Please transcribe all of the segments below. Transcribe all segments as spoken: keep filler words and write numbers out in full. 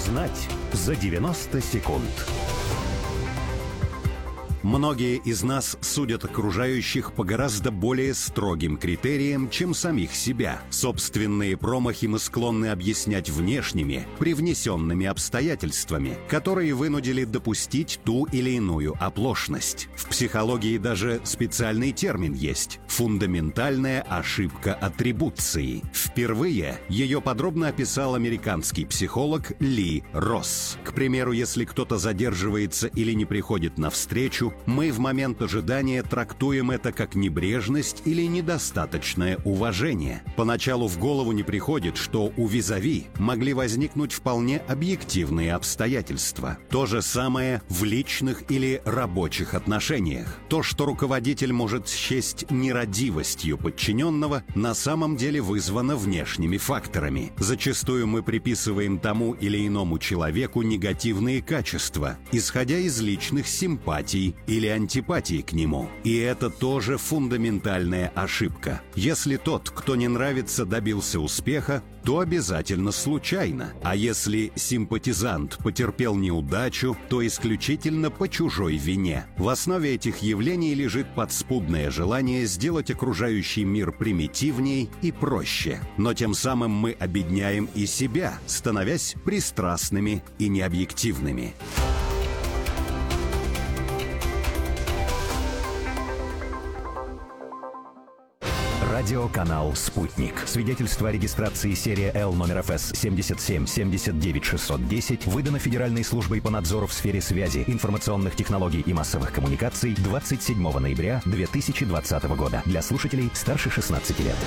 Узнать за девяносто секунд. Многие из нас судят окружающих по гораздо более строгим критериям, чем самих себя. Собственные промахи мы склонны объяснять внешними, привнесенными обстоятельствами, которые вынудили допустить ту или иную оплошность. В психологии даже специальный термин есть – фундаментальная ошибка атрибуции. Впервые ее подробно описал американский психолог Ли Росс. К примеру, если кто-то задерживается или не приходит на встречу, мы в момент ожидания трактуем это как небрежность или недостаточное уважение. Поначалу в голову не приходит, что у визави могли возникнуть вполне объективные обстоятельства. То же самое в личных или рабочих отношениях. То, что руководитель может счесть нерадивостью подчиненного, на самом деле вызвано внешними факторами. Зачастую мы приписываем тому или иному человеку негативные качества, исходя из личных симпатий или антипатии к нему. И это тоже фундаментальная ошибка. Если тот, кто не нравится, добился успеха, то обязательно случайно. А если симпатизант потерпел неудачу, то исключительно по чужой вине. В основе этих явлений лежит подспудное желание сделать окружающий мир примитивней и проще. Но тем самым мы обедняем и себя, становясь пристрастными и необъективными. Радиоканал «Спутник». Свидетельство о регистрации серия Л номер эф эс семьдесят семь семьдесят девять шестьсот десять выдано Федеральной службой по надзору в сфере связи, информационных технологий и массовых коммуникаций двадцать седьмого ноября две тысячи двадцатого года. Для слушателей старше шестнадцати лет.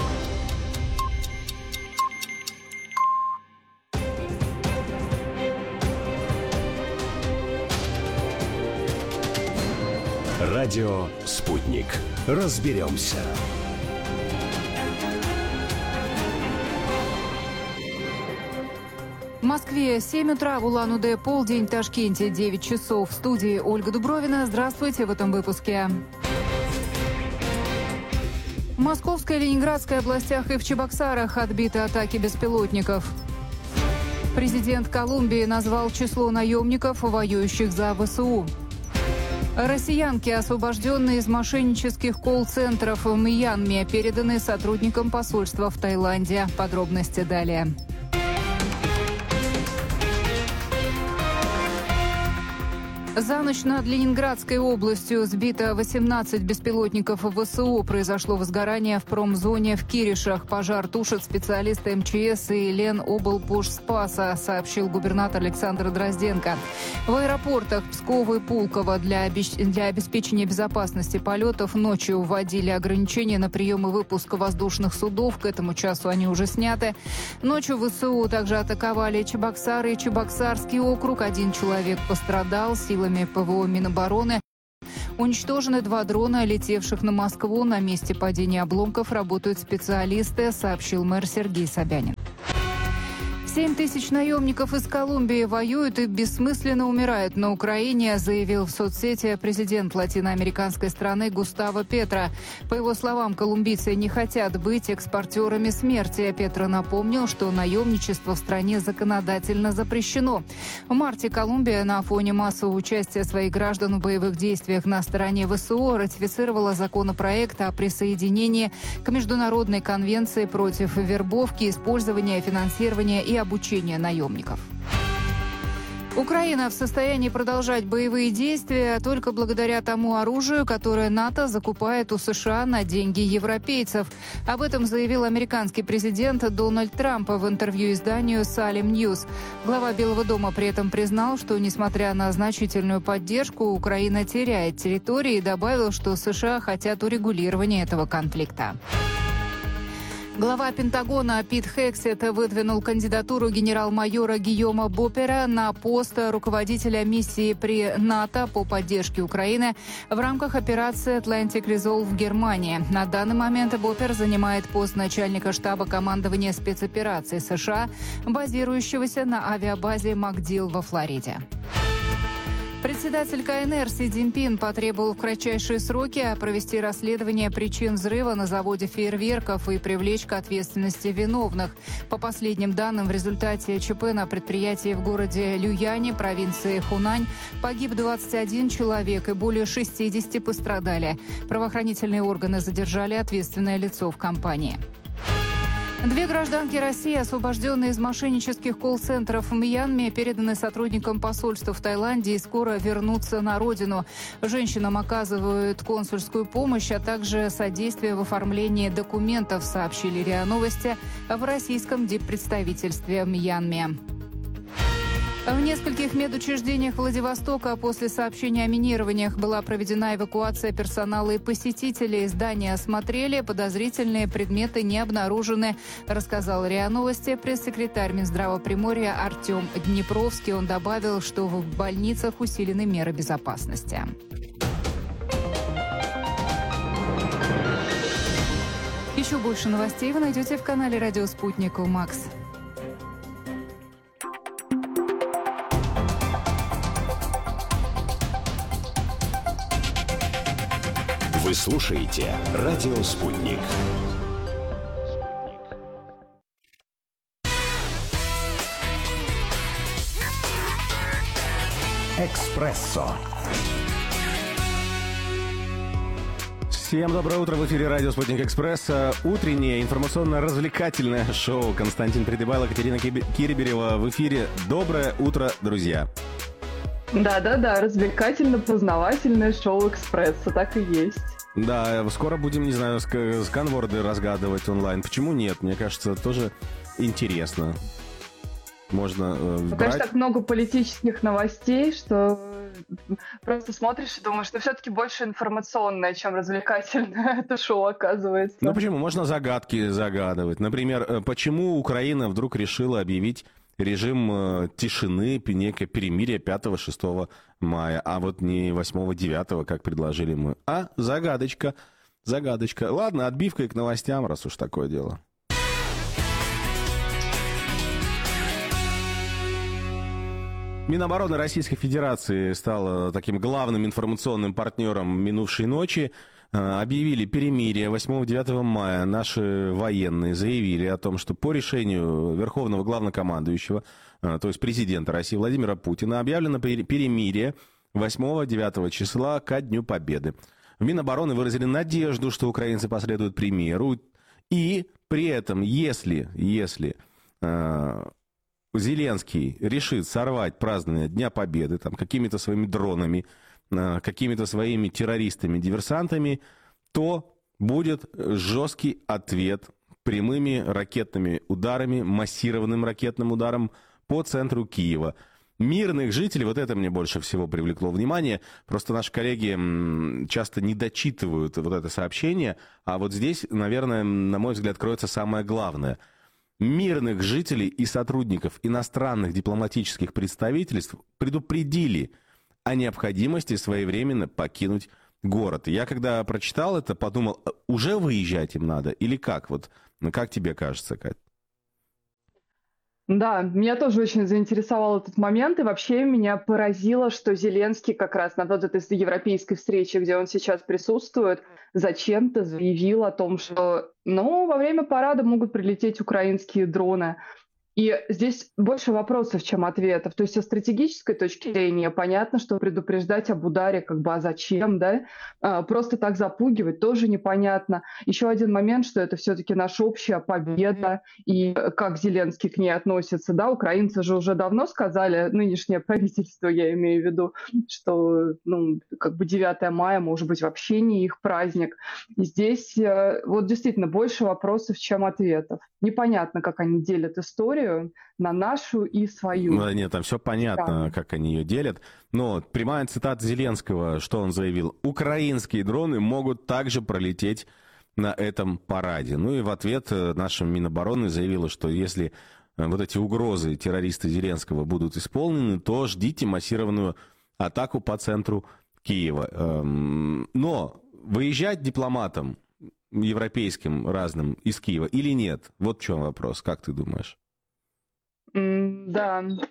Радио «Спутник». Разберемся. В Москве семь утра, в Улан-Удэ полдень, в Ташкенте девять часов. В студии Ольга Дубровина. Здравствуйте в этом выпуске. В Московской и Ленинградской областях и в Чебоксарах отбиты атаки беспилотников. Президент Колумбии назвал число наемников, воюющих за вэ эс у. Россиянки, освобожденные из мошеннических колл-центров в Мьянме, переданы сотрудникам посольства в Таиланде. Подробности далее. За ночь над Ленинградской областью сбито восемнадцать беспилотников вэ эс у. Произошло возгорание в промзоне в Киришах. Пожар тушат специалисты эм че эс и Леноблпошспаса, сообщил губернатор Александр Дрозденко. В аэропортах Пскова и Пулково для, обеч... для обеспечения безопасности полетов ночью вводили ограничения на прием и выпуск воздушных судов. К этому часу они уже сняты. Ночью вэ эс у также атаковали Чебоксары и Чебоксарский округ. Один человек пострадал. Силами пэ вэ о Минобороны уничтожены два дрона, летевших на Москву. На месте падения обломков работают специалисты, сообщил мэр Сергей Собянин. Семь тысяч наемников из Колумбии воюют и бессмысленно умирают на Украине, заявил в соцсети президент латиноамериканской страны Густаво Петро. По его словам, колумбийцы не хотят быть экспортерами смерти. Петро напомнил, что наемничество в стране законодательно запрещено. В марте Колумбия на фоне массового участия своих граждан в боевых действиях на стороне вэ эс у ратифицировала законопроект о присоединении к Международной конвенции против вербовки, использования, финансирования и обучения наемников. Украина в состоянии продолжать боевые действия только благодаря тому оружию, которое НАТО закупает у США на деньги европейцев. Об этом заявил американский президент Дональд Трамп в интервью изданию Салем Ньюс. Глава Белого дома при этом признал, что, несмотря на значительную поддержку, Украина теряет территории и добавил, что США хотят урегулирования этого конфликта. Глава Пентагона Пит Хексет выдвинул кандидатуру генерал-майора Гийома Бопера на пост руководителя миссии при НАТО по поддержке Украины в рамках операции Atlantic Resolve в Германии. На данный момент Бопер занимает пост начальника штаба командования спецопераций США, базирующегося на авиабазе МакДилл во Флориде. Председатель КНР Си Цзиньпин потребовал в кратчайшие сроки провести расследование причин взрыва на заводе фейерверков и привлечь к ответственности виновных. По последним данным, в результате ЧП на предприятии в городе Люяне, провинции Хунань, погиб двадцать один человек и более шестидесяти пострадали. Правоохранительные органы задержали ответственное лицо в компании. Две гражданки России, освобожденные из мошеннических колл-центров в Мьянме, переданы сотрудникам посольства в Таиланде и скоро вернутся на родину. Женщинам оказывают консульскую помощь, а также содействие в оформлении документов, сообщили РИА Новости в российском диппредставительстве в Мьянме. В нескольких медучреждениях Владивостока после сообщения о минированиях была проведена эвакуация персонала и посетителей. Здания осмотрели, подозрительные предметы не обнаружены, рассказал РИА Новости пресс-секретарь Минздрава Приморья Артем Днепровский. Он добавил, что в больницах усилены меры безопасности. Еще больше новостей вы найдете в канале «Радио Спутник» Макс. Вы слушаете «Радио Спутник». «Экспрессо». Всем доброе утро, в эфире радио «Спутник Экспресс». Утреннее информационно-развлекательное шоу. Константин Придыбайло, Катерина Кириберева в эфире. Доброе утро, друзья. Да-да-да, развлекательно-познавательное шоу «Экспресса», так и есть. Да, скоро будем, не знаю, сканворды разгадывать онлайн. Почему нет? Мне кажется, тоже интересно. Можно э, ну, брать... Конечно, так много политических новостей, что просто смотришь и думаешь, что все-таки больше информационное, чем развлекательное это шоу оказывается. Ну почему? Можно загадки загадывать. Например, почему Украина вдруг решила объявить режим э, тишины, некое перемирие пятого-шестого мая, а вот не восьмого-девятого, как предложили мы. А, загадочка, загадочка. Ладно, отбивкой к новостям, раз уж такое дело. Минобороны Российской Федерации стала таким главным информационным партнером минувшей ночи. Объявили перемирие восьмого-девятого мая. Наши военные заявили о том, что по решению Верховного Главнокомандующего, то есть президента России Владимира Путина, объявлено перемирие восьмого-девятого числа ко Дню Победы. В Минобороны выразили надежду, что украинцы последуют примеру. И при этом, если, если э, Зеленский решит сорвать празднование Дня Победы там, какими-то своими дронами, какими-то своими террористами, диверсантами, то будет жесткий ответ прямыми ракетными ударами, массированным ракетным ударом по центру Киева. Мирных жителей, вот это мне больше всего привлекло внимание, просто наши коллеги часто не дочитывают вот это сообщение, а вот здесь, наверное, на мой взгляд, кроется самое главное. Мирных жителей и сотрудников иностранных дипломатических представительств предупредили о необходимости своевременно покинуть город. Я когда прочитал это, подумал, уже выезжать им надо или как? Вот, ну, как тебе кажется, Кать? Да, меня тоже очень заинтересовал этот момент, и вообще меня поразило, что Зеленский как раз на вот этой европейской встрече, где он сейчас присутствует, зачем-то заявил о том, что ну, во время парада могут прилететь украинские дроны. И здесь больше вопросов, чем ответов. То есть со стратегической точки зрения понятно, что предупреждать об ударе, как бы, а зачем, да? Просто так запугивать тоже непонятно. Еще один момент, что это все-таки наша общая победа, и как Зеленский к ней относится, да? Украинцы же уже давно сказали, нынешнее правительство, я имею в виду, что, ну, как бы девятое мая, может быть, вообще не их праздник. И здесь вот действительно больше вопросов, чем ответов. Непонятно, как они делят историю на нашу и свою. Ну, нет, там все понятно, да, как они ее делят. Но прямая цитата Зеленского, что он заявил: украинские дроны могут также пролететь на этом параде. Ну и в ответ наша Минобороны заявила, что если вот эти угрозы террориста Зеленского будут исполнены, то ждите массированную атаку по центру Киева. Но выезжать дипломатам европейским разным из Киева или нет? Вот в чем вопрос, как ты думаешь? Да,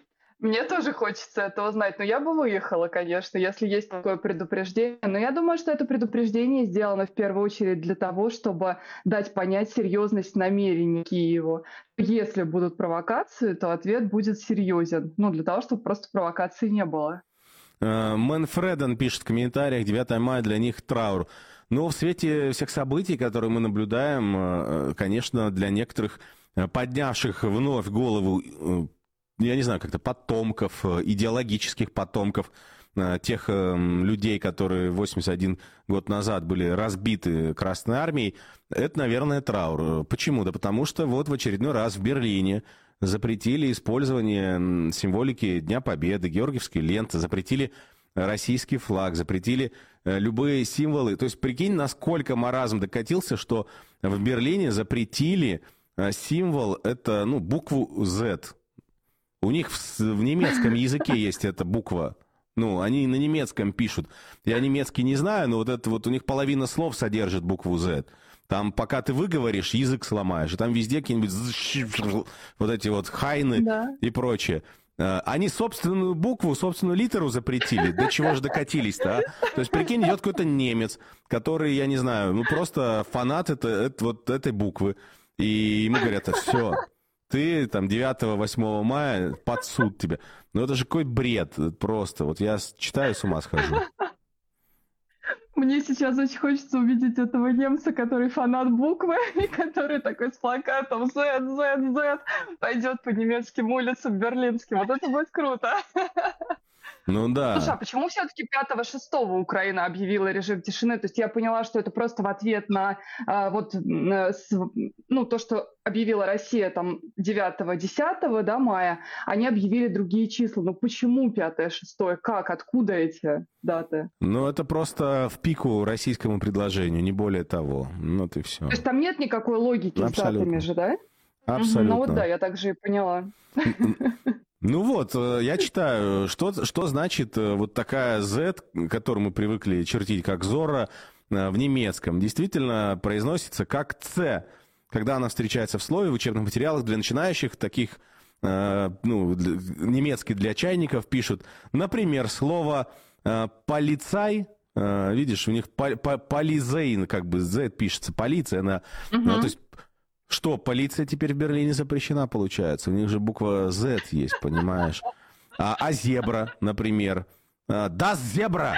Мне тоже хочется это узнать, но я бы выехала, конечно, если есть такое предупреждение. Но я думаю, что это предупреждение сделано в первую очередь для того, чтобы дать понять серьезность намерений Киеву. Если будут провокации, то ответ будет серьезен. Ну, для того, чтобы просто провокаций не было. Мэнфреден пишет в комментариях: девятое мая для них траур. Но в свете всех событий, которые мы наблюдаем, конечно, для некоторых поднявших вновь голову, я не знаю, как-то потомков, идеологических потомков тех людей, которые восемьдесят один год назад были разбиты Красной Армией, это, наверное, траур. Почему? Да потому что вот в очередной раз в Берлине запретили использование символики Дня Победы, георгиевской ленты, запретили российский флаг, запретили любые символы. То есть прикинь, насколько маразм докатился, что в Берлине запретили символ, это, ну, букву Z. У них в, в немецком языке есть эта буква. Ну, они на немецком пишут. Я немецкий не знаю, но вот это вот у них половина слов содержит букву Z. Там, пока ты выговоришь, язык сломаешь. И там везде какие-нибудь вот эти вот хайны, да, и прочее. Они собственную букву, собственную литеру запретили. До чего же докатились-то, а? То есть, прикинь, идет какой-то немец, который, я не знаю, ну, просто фанат это, это, вот этой буквы. И ему говорят: все, ты там девятого-восьмого мая под суд тебе. Ну это же какой бред просто. Вот я читаю, с ума схожу. Мне сейчас очень хочется увидеть этого немца, который фанат буквы, и который такой с плакатом Z, Z, Z пойдет по немецким улицам берлинским. Вот это будет круто. Ну да. Слушай, а почему все-таки пятого-шестого Украина объявила режим тишины? То есть я поняла, что это просто в ответ на а, вот, ну, то, что объявила Россия там девятого-десятого, да, мая, они объявили другие числа. Но почему пятое-шестое? Как? Откуда эти даты? Ну, это просто в пику российскому предложению, не более того. Ну, вот и все. То есть там нет никакой логики с датами же, да? Абсолютно. Ну вот да, я также и поняла. Ну вот, я читаю, что, что значит вот такая Z, которую мы привыкли чертить как Зорро, в немецком. Действительно произносится как C, когда она встречается в слове в учебных материалах для начинающих, таких, ну, немецкий для чайников пишут. Например, слово «полицай», видишь, у них «полизейн», как бы Z пишется, полиция, она, угу. То есть... Что, полиция теперь в Берлине запрещена, получается? У них же буква Z есть, понимаешь? А, а зебра, например. Да, зебра!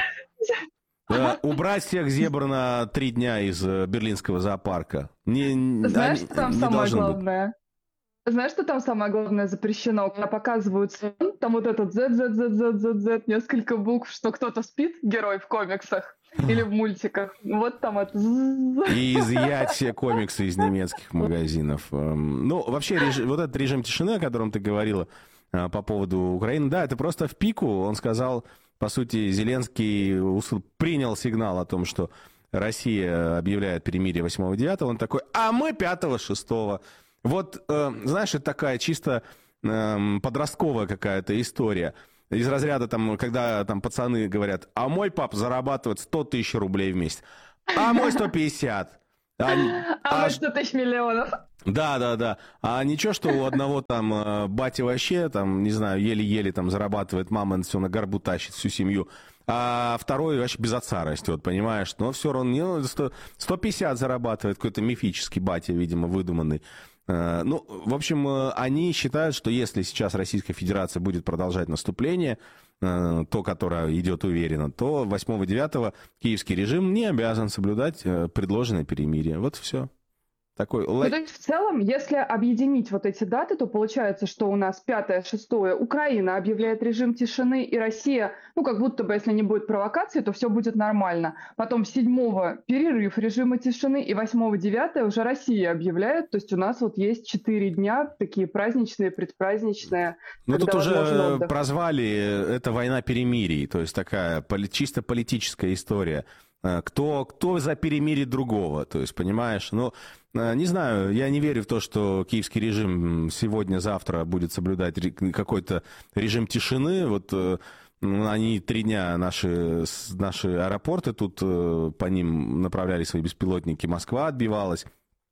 А, убрать всех зебр на три дня из берлинского зоопарка. Не, Знаешь, они, что там самое главное? Быть. Знаешь, что там самое главное запрещено? Когда показывают сон, там вот этот Z, Z, Z, Z, Z, Z, несколько букв, что кто-то спит, герой в комиксах. Или в мультиках. Вот там это... И изъять все комиксы из немецких магазинов. Ну, вообще, режим, вот этот режим тишины, о котором ты говорила по поводу Украины, да, это просто в пику. Он сказал, по сути, Зеленский принял сигнал о том, что Россия объявляет перемирие восьмого-девятого. Он такой: а мы пятого-шестого. Вот, знаешь, это такая чисто подростковая какая-то история. Из разряда, там, когда там пацаны говорят: а мой пап зарабатывает сто тысяч рублей в месяц, а мой сто пятьдесят. А, а мой сто тысяч миллионов. Да, да, да. А ничего, что у одного там бати вообще, там, не знаю, еле-еле там зарабатывает, мама все на горбу тащит, всю семью, а второй вообще без отца растет, понимаешь? Но все равно сто, сто пятьдесят зарабатывает, какой-то мифический батя, видимо, выдуманный. Ну, в общем, они считают, что если сейчас Российская Федерация будет продолжать наступление, то, которое идет уверенно, то восьмого-девятого киевский режим не обязан соблюдать предложенное перемирие. Вот и все. Такой... Ну, то есть в целом, если объединить вот эти даты, то получается, что у нас пятое-шестое Украина объявляет режим тишины, и Россия, ну, как будто бы, если не будет провокации, то все будет нормально. Потом седьмого перерыв режима тишины, и восьмого-девятое уже Россия объявляет. То есть у нас вот есть четыре дня, такие праздничные, предпраздничные. Ну, тут уже прозвали это война перемирий, то есть такая чисто политическая история. Кто, кто за перемирие другого, то есть, понимаешь, ну, не знаю, я не верю в то, что киевский режим сегодня-завтра будет соблюдать какой-то режим тишины, вот они три дня, наши, наши аэропорты тут, по ним направляли свои беспилотники, Москва отбивалась,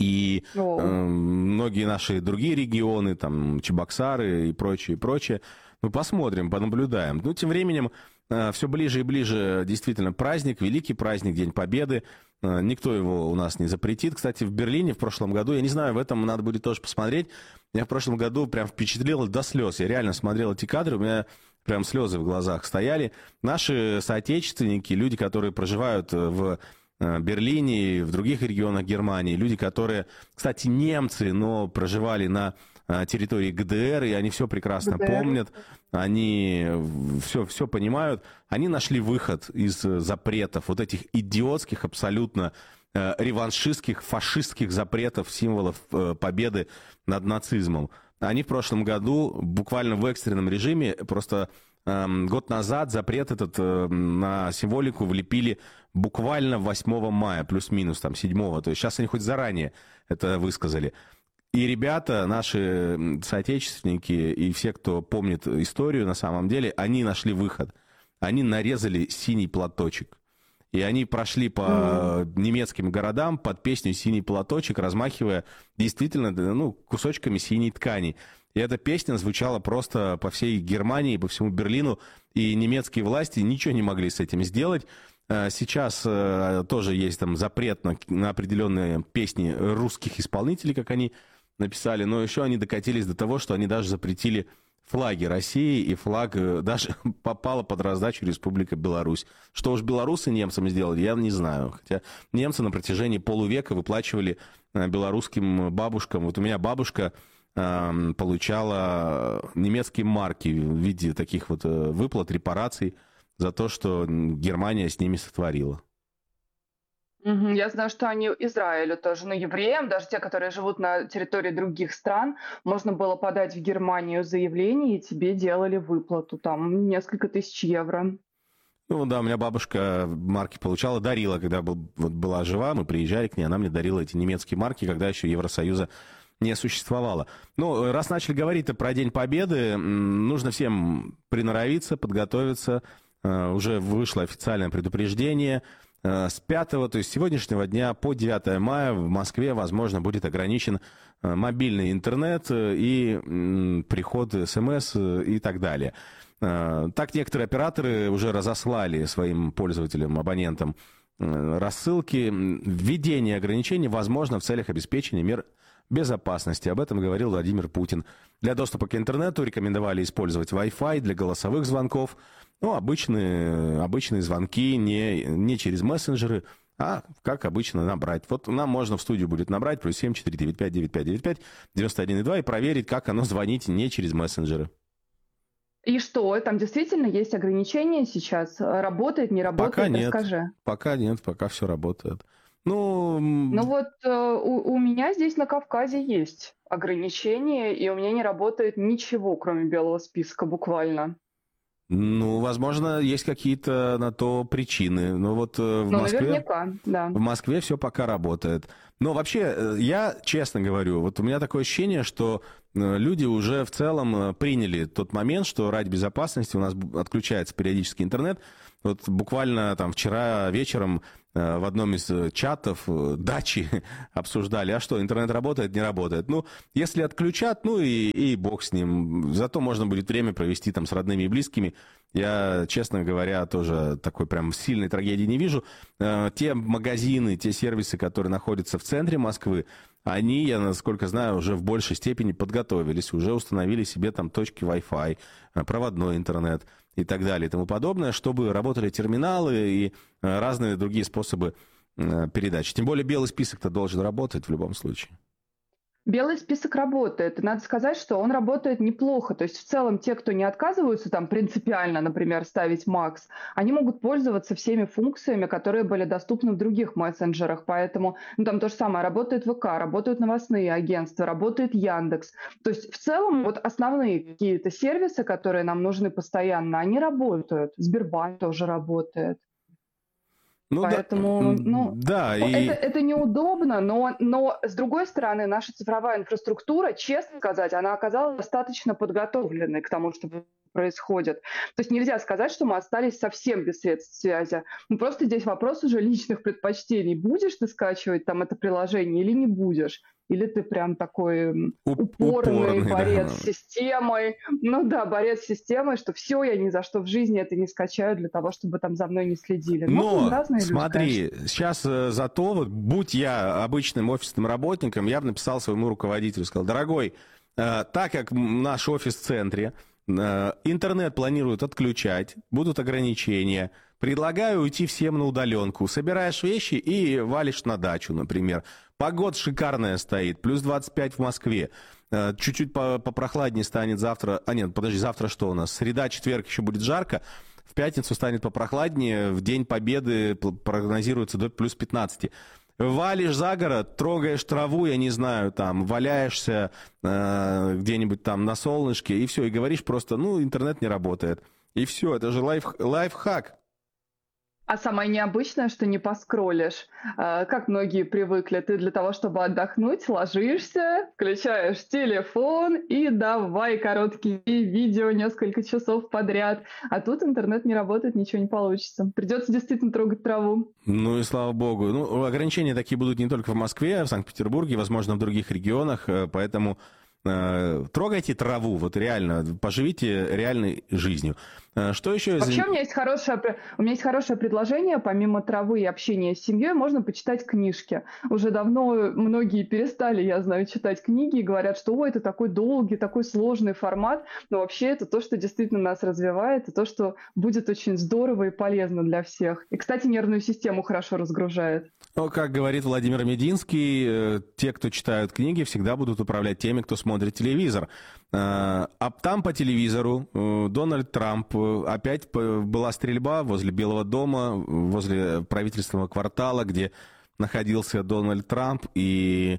И О. э, многие наши другие регионы, там, Чебоксары и прочее, и прочее. Ну, посмотрим, понаблюдаем. Ну, тем временем, э, все ближе и ближе действительно праздник, великий праздник, День Победы. Э, никто его у нас не запретит. Кстати, в Берлине в прошлом году, я не знаю, в этом надо будет тоже посмотреть, меня в прошлом году прям впечатлило до слез. Я реально смотрел эти кадры, у меня прям слезы в глазах стояли. Наши соотечественники, люди, которые проживают в Берлине и в других регионах Германии, люди, которые, кстати, немцы, но проживали на территории ГДР, и они все прекрасно ГДР. помнят, они все, все понимают, они нашли выход из запретов, вот этих идиотских, абсолютно реваншистских, фашистских запретов, символов победы над нацизмом. Они в прошлом году буквально в экстренном режиме, просто э, год назад запрет этот э, на символику влепили буквально восьмого мая, плюс-минус там седьмого. То есть сейчас они хоть заранее это высказали. И ребята, наши соотечественники и все, кто помнит историю на самом деле, они нашли выход. Они нарезали синий платочек. И они прошли по mm. немецким городам под песню «Синий платочек», размахивая действительно, ну, кусочками синей ткани. И эта песня звучала просто по всей Германии, по всему Берлину, и немецкие власти ничего не могли с этим сделать. Сейчас тоже есть там запрет на, на определенные песни русских исполнителей, как они написали, но еще они докатились до того, что они даже запретили флаги России, и флаг даже попала под раздачу Республика Беларусь. Что уж белорусы немцам сделали, я не знаю. Хотя немцы на протяжении полувека выплачивали белорусским бабушкам. Вот у меня бабушка э, получала немецкие марки в виде таких вот выплат, репараций за то, что Германия с ними сотворила. Мгм. Я знаю, что они Израилю тоже, но евреям, даже те, которые живут на территории других стран, можно было подать в Германию заявление, и тебе делали выплату, там несколько тысяч евро. Ну да, у меня бабушка марки получала, дарила, когда был, вот была жива, мы приезжали к ней, она мне дарила эти немецкие марки, когда еще Евросоюза не существовало. Ну, раз начали говорить про День Победы, нужно всем приноровиться, подготовиться. Уже вышло официальное предупреждение. С пятого, то есть сегодняшнего дня по девятое мая в Москве, возможно, будет ограничен мобильный интернет и приход СМС и так далее. Так некоторые операторы уже разослали своим пользователям, абонентам рассылки. Введение ограничений возможно в целях обеспечения мер безопасности. Об этом говорил Владимир Путин. Для доступа к интернету рекомендовали использовать Wi-Fi для голосовых звонков. Ну, обычные, обычные звонки не, не через мессенджеры, а, как обычно, набрать. Вот нам можно в студию будет набрать плюс семь четыре девять пять девять пять девять пять девяносто один и два и проверить, как оно звонить не через мессенджеры. И что, там действительно есть ограничения сейчас? Работает, не работает? Пока нет. Расскажи. Пока нет, пока все работает. Ну, Ну вот э, у, у меня здесь на Кавказе есть ограничения, и у меня не работает ничего, кроме белого списка, буквально. Ну, возможно, есть какие-то на то причины. Но вот в Ну, Москве, наверняка, да. в Москве все пока работает. Но вообще, я честно говорю, вот у меня такое ощущение, что люди уже в целом приняли тот момент, что ради безопасности у нас отключается периодически интернет. Вот буквально там вчера вечером в одном из чатов дачи обсуждали, а что, интернет работает, не работает. Ну, если отключат, ну и, и бог с ним. Зато можно будет время провести там с родными и близкими. Я, честно говоря, тоже такой прям сильной трагедии не вижу. Те магазины, те сервисы, которые находятся в центре Москвы, они, я насколько знаю, уже в большей степени подготовились, уже установили себе там точки Wi-Fi, проводной интернет и так далее и тому подобное, чтобы работали терминалы и разные другие способы передачи. Тем более белый список-то должен работать в любом случае. Белый список работает. И надо сказать, что он работает неплохо. То есть в целом те, кто не отказываются там принципиально, например, ставить Макс, они могут пользоваться всеми функциями, которые были доступны в других мессенджерах. Поэтому ну, там то же самое. Работает ВК, работают новостные агентства, работает Яндекс. То есть в целом вот основные какие-то сервисы, которые нам нужны постоянно, они работают. Сбербанк тоже работает. Ну, Поэтому, да, ну, да, и... это, это неудобно, но, но с другой стороны, наша цифровая инфраструктура, честно сказать, она оказалась достаточно подготовленной к тому, чтобы происходит. То есть нельзя сказать, что мы остались совсем без средств связи. Ну, просто здесь вопрос уже личных предпочтений. Будешь ты скачивать там это приложение или не будешь? Или ты прям такой упорный, упорный борец да. с системой. Ну да, борец с системой, что все, я ни за что в жизни это не скачаю для того, чтобы там за мной не следили. Но, ну, смотри, люди, сейчас зато, вот, будь я обычным офисным работником, я бы написал своему руководителю, сказал, дорогой, э, так как наш офис в центре, э, интернет планируют отключать, будут ограничения, предлагаю уйти всем на удаленку. Собираешь вещи и валишь на дачу, например. Погода шикарная стоит, плюс двадцать пять в Москве. Чуть-чуть попрохладнее станет завтра. А нет, подожди, завтра что у нас? Среда, четверг еще будет жарко. В пятницу станет попрохладнее. В День Победы прогнозируется до плюс пятнадцати. Валишь за город, трогаешь траву, я не знаю, там, валяешься э, где-нибудь там на солнышке, и все, и говоришь просто, ну, интернет не работает. И все, это же лайф, лайфхак. А самое необычное, что не поскроллишь. Как многие привыкли, ты для того, чтобы отдохнуть, ложишься, включаешь телефон и давай короткие видео несколько часов подряд. А тут интернет не работает, ничего не получится. Придется действительно трогать траву. Ну и слава богу. Ну, ограничения такие будут не только в Москве, в Санкт-Петербурге, возможно, в других регионах, поэтому... Трогайте траву, вот реально, поживите реальной жизнью. Что еще? Вообще у меня есть хорошее, у меня есть хорошее предложение, помимо травы и общения с семьей, можно почитать книжки. Уже давно многие перестали, я знаю, читать книги и говорят, что ой, это такой долгий, такой сложный формат, но вообще это то, что действительно нас развивает, и то, что будет очень здорово и полезно для всех. И, кстати, нервную систему хорошо разгружает. Ну, как говорит Владимир Мединский, те, кто читают книги, всегда будут управлять теми, кто смотрит телевизор. А там по телевизору Дональд Трамп, опять была стрельба возле Белого дома, возле правительственного квартала, где находился Дональд Трамп, и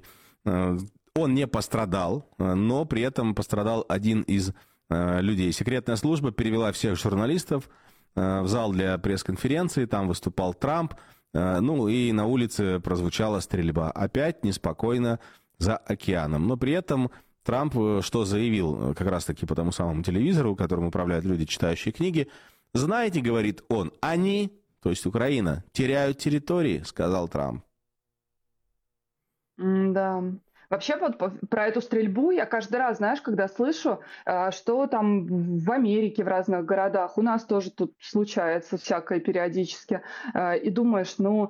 он не пострадал, но при этом пострадал один из людей. Секретная служба перевела всех журналистов в зал для пресс-конференции, там выступал Трамп, ну и на улице прозвучала стрельба. Опять неспокойно за океаном. Но при этом Трамп что заявил, как раз-таки по тому самому телевизору, которым управляют люди, читающие книги. Знаете, говорит он, они, то есть Украина, теряют территории, сказал Трамп. Да. Вообще вот про эту стрельбу я каждый раз, знаешь, когда слышу, что там в Америке, в разных городах, у нас тоже тут случается всякое периодически, и думаешь, ну,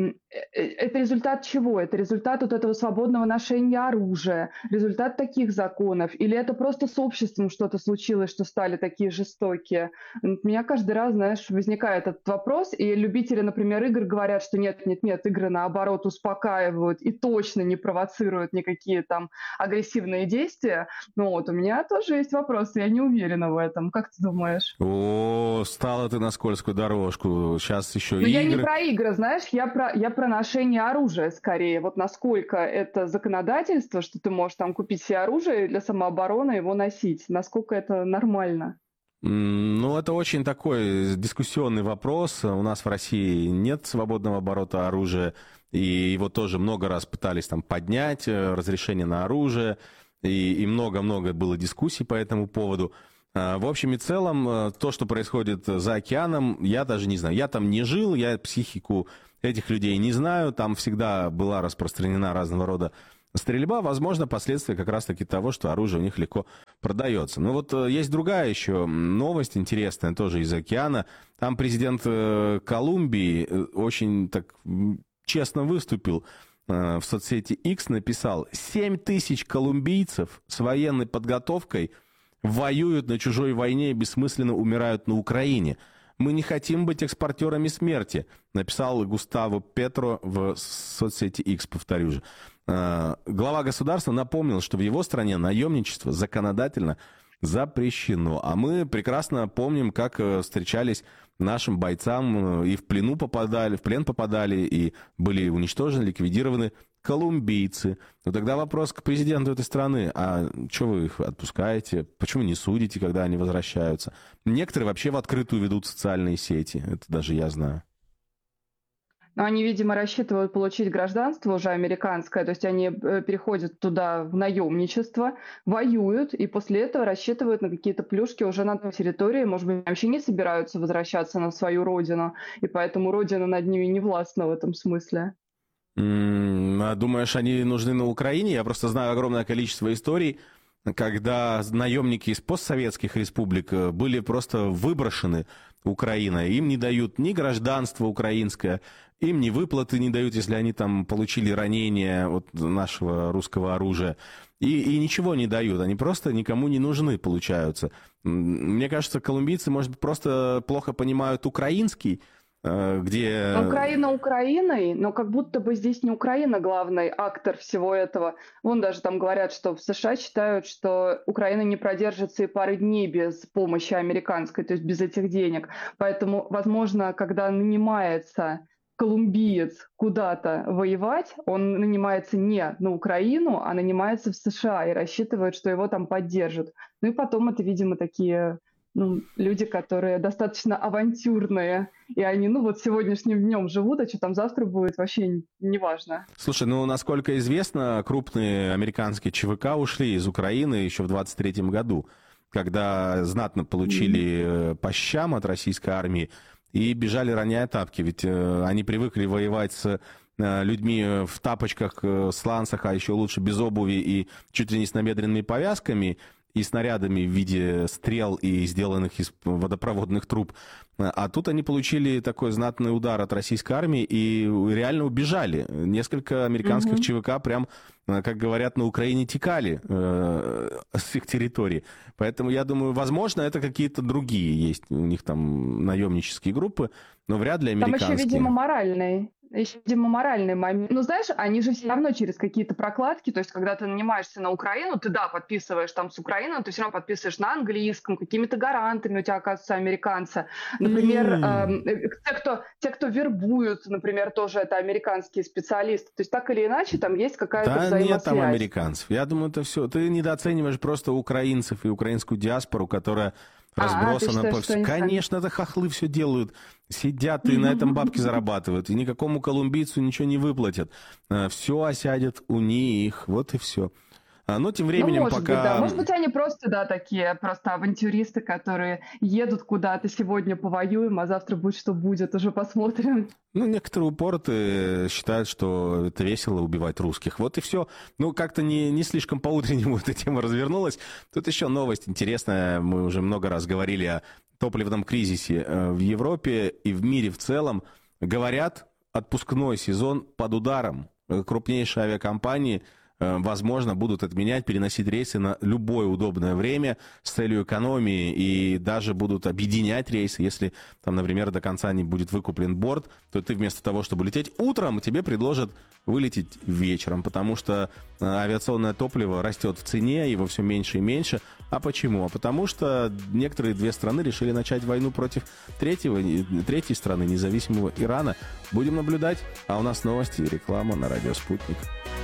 это результат чего? Это результат вот этого свободного ношения оружия, результат таких законов, или это просто с обществом что-то случилось, что стали такие жестокие? У меня каждый раз, знаешь, возникает этот вопрос, и любители, например, игр говорят, что нет-нет-нет, игры наоборот успокаивают и точно не провоцируют никаких какие там агрессивные действия. Ну вот, у меня тоже есть вопрос, я не уверена в этом. Как ты думаешь? О, стала ты на скользкую дорожку. Сейчас еще игры. Но я не про игры, знаешь, я про, я про ношение оружия скорее. Вот насколько это законодательство, что ты можешь там купить себе оружие для самообороны, его носить. Насколько это нормально? Ну, это очень такой дискуссионный вопрос. У нас в России нет свободного оборота оружия, и его тоже много раз пытались там поднять, разрешение на оружие, и много-много было дискуссий по этому поводу. В общем и целом, то, что происходит за океаном, я даже не знаю. Я там не жил, я психику этих людей не знаю, там всегда была распространена разного рода стрельба, возможно, последствия как раз-таки того, что оружие у них легко продается. Но вот есть другая еще новость интересная, тоже из океана. Там президент Колумбии очень так честно выступил в соцсети X, написал: семь тысяч колумбийцев с военной подготовкой воюют на чужой войне и бессмысленно умирают на Украине. Мы не хотим быть экспортерами смерти, написал Густаво Петро в соцсети X, повторю же. Глава государства напомнил, что в его стране наемничество законодательно запрещено. А мы прекрасно помним, как встречались нашим бойцам и в плену попадали, в плен попадали, и были уничтожены, ликвидированы колумбийцы. Но тогда вопрос к президенту этой страны: а что вы их отпускаете? Почему не судите, когда они возвращаются? Некоторые вообще в открытую ведут социальные сети. Это даже я знаю. Но они, видимо, рассчитывают получить гражданство уже американское, то есть они переходят туда в наемничество, воюют, и после этого рассчитывают на какие-то плюшки уже на той территории, может быть, вообще не собираются возвращаться на свою родину, и поэтому родина над ними не властна в этом смысле. Mm, думаешь, они нужны на Украине? Я просто знаю огромное количество историй, когда наемники из постсоветских республик были просто выброшены Украиной. Им не дают ни гражданство украинское, им ни выплаты не дают, если они там получили ранения от нашего русского оружия. И, и ничего не дают. Они просто никому не нужны, получаются. Мне кажется, колумбийцы, может быть, просто плохо понимают украинский, где... Украина Украиной, но как будто бы здесь не Украина главный актор всего этого. Вон даже там говорят, что в США считают, что Украина не продержится и пары дней без помощи американской, то есть без этих денег. Поэтому, возможно, когда нанимается колумбиец куда-то воевать, он нанимается не на Украину, а нанимается в США и рассчитывает, что его там поддержат. Ну и потом это, видимо, такие... Ну, люди, которые достаточно авантюрные, и они, ну, вот сегодняшним днем живут, а что там завтра будет, вообще не важно. Слушай, ну, насколько известно, крупные американские ЧВК ушли из Украины еще в двадцать третьем году, когда знатно получили mm-hmm. по щам от российской армии и бежали, роняя тапки, ведь э, они привыкли воевать с э, людьми в тапочках, э, сланцах, а еще лучше без обуви и чуть ли не с набедренными повязками, и снарядами в виде стрел и сделанных из водопроводных труб. А тут они получили такой знатный удар от российской армии и реально убежали. Несколько американских mm-hmm. ЧВК прям, как говорят, на Украине текали э, с их территории. Поэтому я думаю, возможно, это какие-то другие есть. У них там наемнические группы, но вряд ли американские. Там еще, видимо, моральный. Еще, видимо, моральный момент. Ну, знаешь, они же все равно через какие-то прокладки, то есть, когда ты нанимаешься на Украину, ты, да, подписываешь там с Украины, но ты все равно подписываешь на английском, какими-то гарантами у тебя, оказывается, американцы. Например, mm. э, те, кто, те, кто вербуют, например, тоже это американские специалисты. То есть, так или иначе, там есть какая-то да взаимосвязь. Нет там американцев. Я думаю, это все. Ты недооцениваешь просто украинцев и украинскую диаспору, которая... разбросано а, по всему. Конечно, это хохлы все делают. Сидят и на этом бабки зарабатывают. И никакому колумбийцу ничего не выплатят. Все осядет у них. Вот и все. Но тем временем, ну, может пока... быть, да. Может быть, они просто, да, такие, просто авантюристы, которые едут куда-то, сегодня повоюем, а завтра будет, что будет, уже посмотрим. Ну, некоторые упоротые считают, что это весело убивать русских. Вот и все. Ну, как-то не, не слишком по-утреннему эта тема развернулась. Тут еще новость интересная. Мы уже много раз говорили о топливном кризисе в Европе и в мире в целом. Говорят, отпускной сезон под ударом. Крупнейшие авиакомпании, возможно, будут отменять, переносить рейсы на любое удобное время с целью экономии и даже будут объединять рейсы. Если, там, например, до конца не будет выкуплен борт, то ты вместо того, чтобы лететь утром, тебе предложат вылететь вечером, потому что авиационное топливо растет в цене, его все меньше и меньше. А почему? А потому что некоторые две страны решили начать войну против третьего, третьей страны, независимого Ирана. Будем наблюдать. А у нас новости и реклама на радио «Спутник».